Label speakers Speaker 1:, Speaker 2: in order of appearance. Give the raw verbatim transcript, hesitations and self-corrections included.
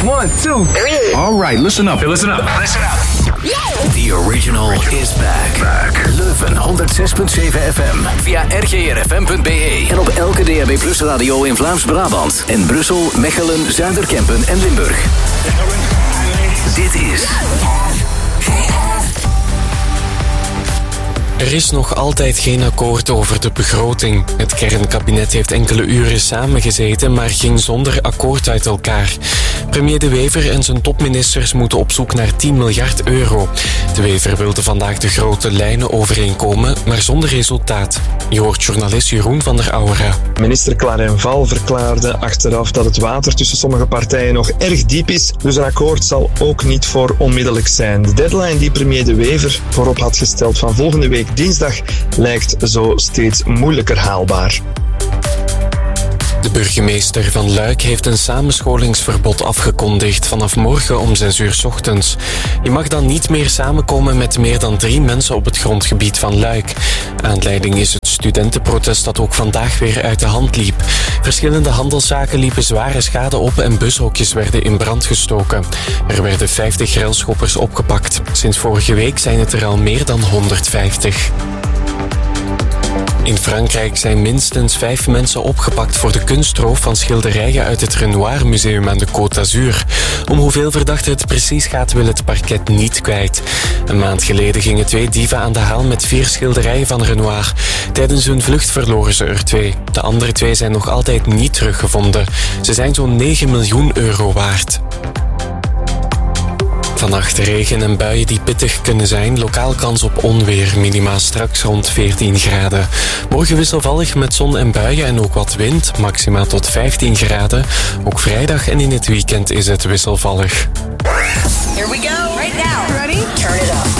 Speaker 1: One, two, three.
Speaker 2: All right, listen up.
Speaker 1: Listen up. Listen up.
Speaker 3: The original is back. back. Leuven honderd zes punt zeven F M. Via r g r f m punt b e. En op elke D A B Plus radio in Vlaams-Brabant. En Brussel, Mechelen, Zuiderkempen en Limburg. Dit is...
Speaker 4: Er is nog altijd geen akkoord over de begroting. Het kernkabinet heeft enkele uren samengezeten, maar ging zonder akkoord uit elkaar. Premier De Wever en zijn topministers moeten op zoek naar tien miljard euro. De Wever wilde vandaag de grote lijnen overeenkomen, maar zonder resultaat. Je hoort journalist Jeroen van der Aura.
Speaker 5: Minister Clarenval verklaarde achteraf dat het water tussen sommige partijen nog erg diep is, dus een akkoord zal ook niet voor onmiddellijk zijn. De deadline die premier De Wever voorop had gesteld van volgende week dinsdag lijkt zo steeds moeilijker haalbaar.
Speaker 4: De burgemeester van Luik heeft een samenscholingsverbod afgekondigd vanaf morgen om zes uur 's ochtends. Je mag dan niet meer samenkomen met meer dan drie mensen op het grondgebied van Luik. Aanleiding is het studentenprotest dat ook vandaag weer uit de hand liep. Verschillende handelszaken liepen zware schade op en bushokjes werden in brand gestoken. Er werden vijftig relschoppers opgepakt. Sinds vorige week zijn het er al meer dan honderdvijftig. In Frankrijk zijn minstens vijf mensen opgepakt voor de kunstroof van schilderijen uit het Renoir Museum aan de Côte d'Azur. Om hoeveel verdachten het precies gaat, wil het parket niet kwijt. Een maand geleden gingen twee dieven aan de haal met vier schilderijen van Renoir. Tijdens hun vlucht verloren ze er twee. De andere twee zijn nog altijd niet teruggevonden. Ze zijn zo'n negen miljoen euro waard. Vannacht regen en buien die pittig kunnen zijn. Lokaal kans op onweer. Minima straks rond veertien graden. Morgen wisselvallig met zon en buien en ook wat wind. Maxima tot vijftien graden. Ook vrijdag en in het weekend is het wisselvallig.
Speaker 6: Here we go.